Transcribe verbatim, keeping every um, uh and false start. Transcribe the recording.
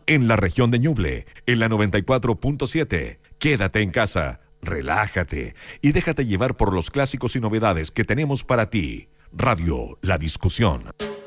en la región de Ñuble, en la noventa y cuatro punto siete. Quédate en casa, relájate y déjate llevar por los clásicos y novedades que tenemos para ti. Radio La Discusión.